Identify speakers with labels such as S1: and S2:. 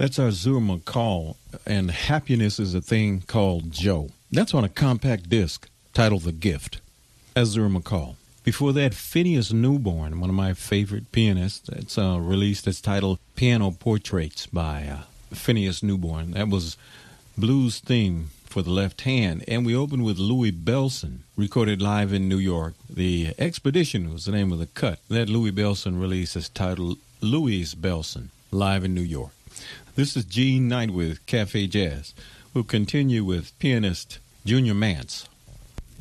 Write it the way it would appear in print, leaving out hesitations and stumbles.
S1: That's Arthur McCall, and Happiness is a Thing Called Joe. That's on a compact disc titled The Gift. Arthur McCall. Before that, Phineas Newborn, one of my favorite pianists. It's released as titled Piano Portraits by Phineas Newborn. That was Blues Theme for the Left Hand. And we opened with Louis Bellson, recorded live in New York. The Expedition was the name of the cut. That Louis Bellson release is titled Louis Bellson, live in New York. This is Gene Knight with Cafe Jazz. We'll continue with pianist Junior Mance.